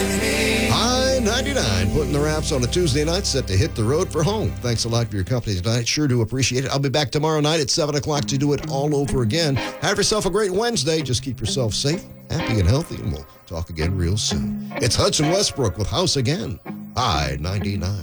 I-99 putting the wraps on a Tuesday night, set to hit the road for home. Thanks a lot for your company tonight. Sure do appreciate it. I'll be back tomorrow night at 7 o'clock to do it all over again. Have yourself a great Wednesday. Just keep yourself safe, happy, and healthy, and we'll talk again real soon. It's Hudson Westbrook with House Again. I-99.